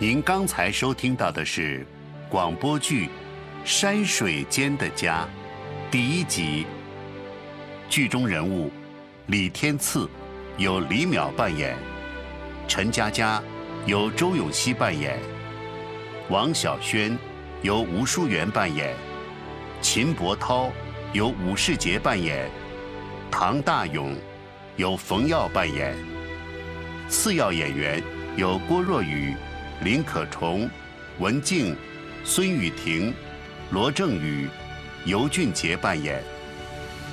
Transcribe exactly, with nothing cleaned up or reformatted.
您刚才收听到的是广播剧《山水间的家》第一集。剧中人物李天赐由李淼扮演，陈佳佳由周咏熙扮演，王小轩由吴淑媛扮演，秦伯涛由武世杰扮演，唐大勇由冯耀扮演，次要演员有郭若雨、林可虫、文静、孙雨婷、罗正宇、尤俊杰扮演。